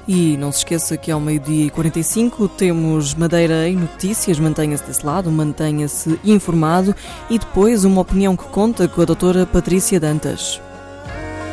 E não se esqueça que ao 12h45 temos Madeira em Notícias. Mantenha-se desse lado, mantenha-se informado, e depois uma opinião que conta com a doutora Patrícia Dantas.